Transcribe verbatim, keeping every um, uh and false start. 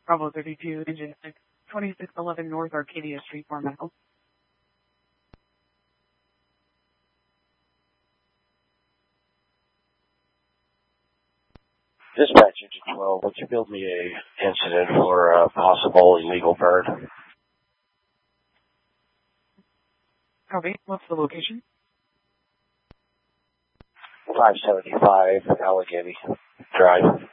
Bravo thirty-two, engine six, twenty-six eleven North Arcadia Street, for medical. Dispatch engine twelve, would you build me a incident for a possible illegal bird? Copy. What's the location? five seventy-five Allegheny Drive.